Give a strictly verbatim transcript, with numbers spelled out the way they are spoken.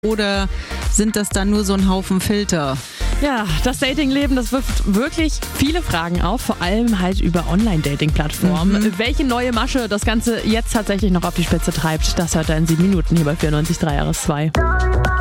Oder sind das dann nur so ein Haufen Filter? Ja, das Datingleben, das wirft wirklich viele Fragen auf, vor allem halt über Online-Dating-Plattformen. Mhm. Welche neue Masche das Ganze jetzt tatsächlich noch auf die Spitze treibt, das hört er in sieben Minuten hier bei vierundneunzig Komma drei R S zwei.